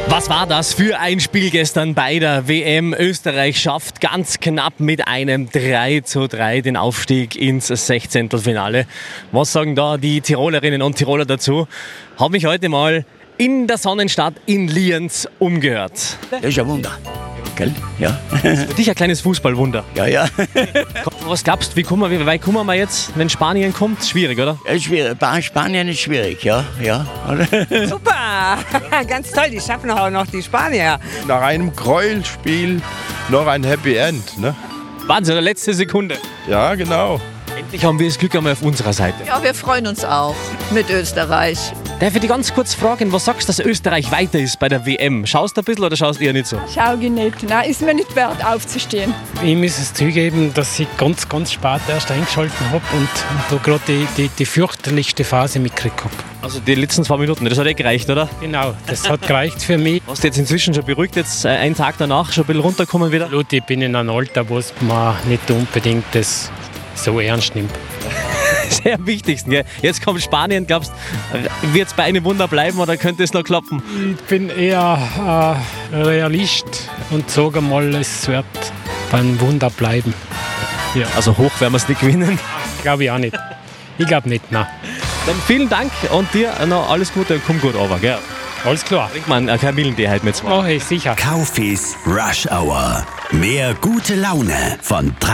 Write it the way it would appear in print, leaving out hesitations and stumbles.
Was war das für ein Spiel gestern bei der WM? Österreich schafft ganz knapp mit einem 3:3 den Aufstieg ins Sechzehntelfinale. Was sagen da die Tirolerinnen und Tiroler dazu? Habe mich heute mal in der Sonnenstadt in Lienz umgehört. Das ist ein Wunder, gell? Ja. Für dich ein kleines Fußballwunder. Ja. Was glaubst du, wie weit kommen wir jetzt, wenn Spanien kommt? Schwierig, oder? Es ist schwierig. Bei Spanien ist schwierig, ja. Super, ganz toll, die schaffen auch noch die Spanier. Nach einem Gräuelspiel noch ein Happy End, ne? Wahnsinn, letzte Sekunde. Ja, genau. Endlich haben wir das Glück einmal auf unserer Seite. Ja, wir freuen uns auch mit Österreich. Darf ich dich ganz kurz fragen, was sagst du, dass Österreich weiter ist bei der WM? Schaust du ein bisschen oder schaust du eher nicht so? Schau ich nicht. Nein, ist mir nicht wert, aufzustehen. Ich muss es zugeben, dass ich ganz spät erst eingeschalten habe und da gerade die fürchterlichste Phase mitgekriegt habe. Also die letzten 2 Minuten, das hat gereicht, oder? Genau, das hat gereicht für mich. Hast du jetzt inzwischen schon beruhigt, jetzt einen Tag danach schon ein bisschen runterkommen wieder? Absolut, ich bin in einem Alter, wo es man nicht unbedingt das so ernst nimmt. Sehr am wichtigsten, gell? Jetzt kommt Spanien, glaubst du, wird es bei einem Wunder bleiben oder könnte es noch klappen? Ich bin eher Realist und sage mal, es wird beim Wunder bleiben. Ja. Also hoch werden wir es nicht gewinnen. Glaube ich auch nicht. Ich glaube nicht, nein. Dann vielen Dank und dir noch alles Gute und komm gut runter, gell? Alles klar. Trink mal einen Kamillentee heute mit zwei. Mach ich, sicher. Kaufis Rush Hour. Mehr gute Laune von 3